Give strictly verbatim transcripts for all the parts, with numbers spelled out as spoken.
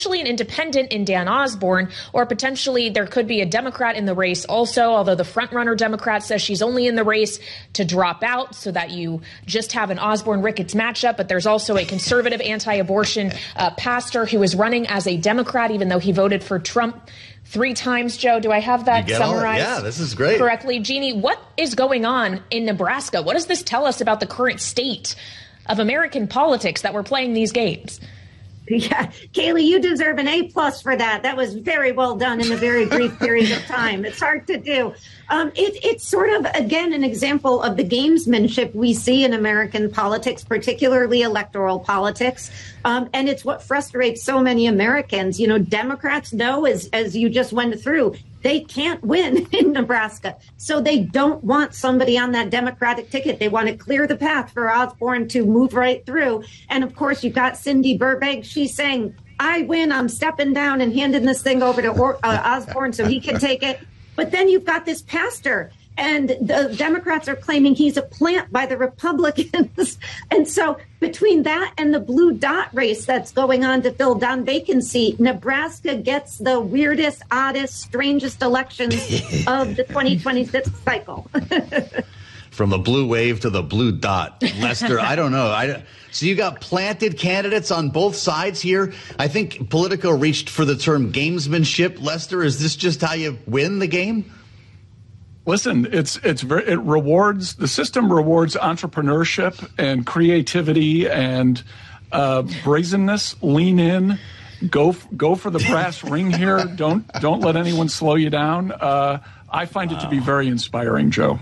an independent in Dan Osborne, or potentially there could be a Democrat in the race also, although the frontrunner Democrat says she's only in the race to drop out so that you just have an Osborne-Ricketts matchup. But there's also a conservative anti-abortion uh, pastor who is running as a Democrat, even though he voted for Trump three times. Joe, do I have that summarized? Yeah, this is great. Correctly. Jeannie, what is going on in Nebraska? What does this tell us about the current state of American politics that we're playing these games? Yeah, Kayleigh, you deserve an A plus for that. That was very well done in a very brief period of time. It's hard to do. Um, it, it's sort of, again, an example of the gamesmanship we see in American politics, particularly electoral politics. Um, and it's what frustrates so many Americans. You know, Democrats know, as, as you just went through, they can't win in Nebraska. So they don't want somebody on that Democratic ticket. They want to clear the path for Osborne to move right through. And of course, you've got Cindy Burbank. She's saying, I win. I'm stepping down and handing this thing over to or, uh, Osborne so he can take it. But then you've got this pastor, and the Democrats are claiming he's a plant by the Republicans. And so between that and the blue dot race that's going on to fill Don Bacon's seat, Nebraska gets the weirdest, oddest, strangest elections of the twenty twenty-six cycle. From the blue wave to the blue dot. Lester, I don't know. I, so you got planted candidates on both sides here. I think Politico reached for the term gamesmanship. Lester, is this just how you win the game? Listen, it's it's very, it rewards, the system rewards entrepreneurship and creativity and uh, brazenness. Lean in, go go for the brass ring here. Don't don't let anyone slow you down. Uh, I find wow. it to be very inspiring, Joe.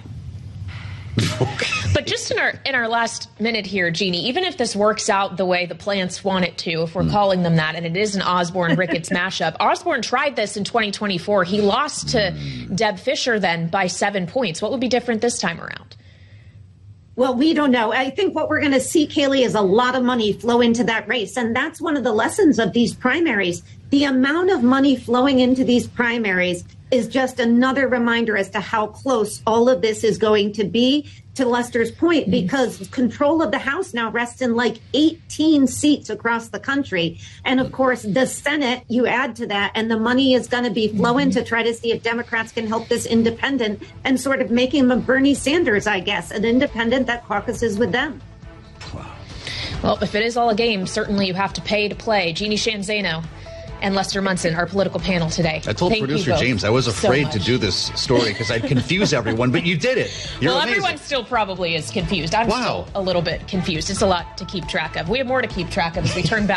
But just in our in our last minute here, Jeannie, even if this works out the way the plants want it to, if we're mm. calling them that, and it is an Osborne-Ricketts mashup, Osborne tried this in twenty twenty-four. He lost to mm. Deb Fischer then by seven points. What would be different this time around? Well, we don't know. I think what we're going to see, Kayleigh, is a lot of money flow into that race. And that's one of the lessons of these primaries. The amount of money flowing into these primaries is just another reminder as to how close all of this is going to be, to Lester's point, because control of the House now rests in like eighteen seats across the country. And of course, the Senate, you add to that, and the money is going to be flowing to try to see if Democrats can help this independent and sort of make him a Bernie Sanders, I guess, an independent that caucuses with them. Well, if it is all a game, certainly you have to pay to play. Jeannie Sheehan Zaino and Lester Munson, our political panel today. I told Thank producer James I was afraid so to do this story because I'd confuse everyone, but you did it. You're well, amazing. Everyone still probably is confused. I'm wow. still a little bit confused. It's a lot to keep track of. We have more to keep track of as we turn back.